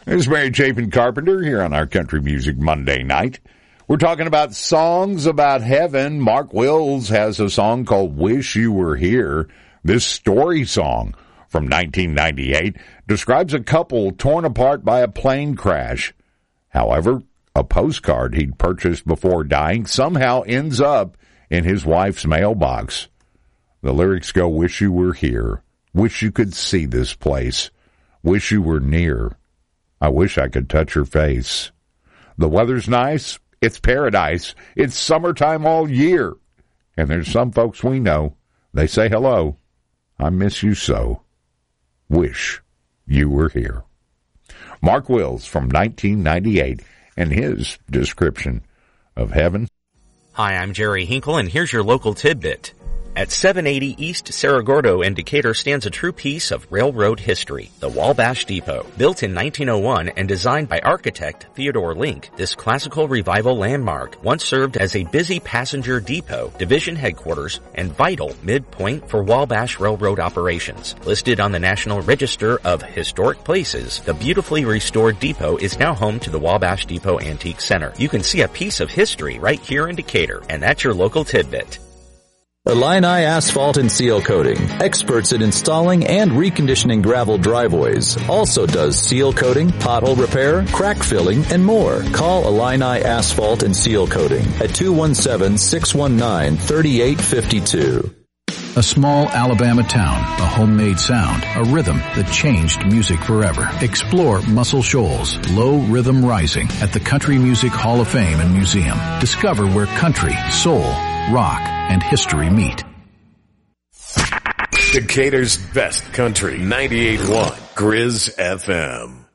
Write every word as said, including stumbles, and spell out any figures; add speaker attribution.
Speaker 1: This is Mary Chapin Carpenter here on our Country Music Monday night. We're talking about songs about heaven. Mark Wills has a song called Wish You Were Here. This story song from nineteen ninety-eight describes a couple torn apart by a plane crash. However, a postcard he'd purchased before dying somehow ends up in his wife's mailbox. The lyrics go, wish you were here. Wish you could see this place. Wish you were near. I wish I could touch your face. The weather's nice. It's paradise. It's summertime all year. And there's some folks we know. They say hello. I miss you so. Wish you were here. Mark Wills from nineteen ninety-eight and his description of heaven.
Speaker 2: Hi, I'm Jerry Hinkle, and here's your local tidbit. At seven eighty East Cerro Gordo in Decatur stands a true piece of railroad history, the Wabash Depot. Built in nineteen oh one and designed by architect Theodore Link, this classical revival landmark once served as a busy passenger depot, division headquarters, and vital midpoint for Wabash Railroad operations. Listed on the National Register of Historic Places, the beautifully restored depot is now home to the Wabash Depot Antique Center. You can see a piece of history right here in Decatur, and that's your local tidbit.
Speaker 3: Illini Asphalt and Seal Coating, experts in installing and reconditioning gravel driveways. Also does seal coating, pothole repair, crack filling, and more. Call Illini Asphalt and Seal Coating at two one seven, six one nine, three eight five two.
Speaker 4: A small Alabama town, a homemade sound, a rhythm that changed music forever. Explore Muscle Shoals, Low Rhythm Rising at the Country Music Hall of Fame and Museum. Discover where country, soul, rock, and history meet.
Speaker 5: Decatur's best country, ninety-eight point one Grizz F M.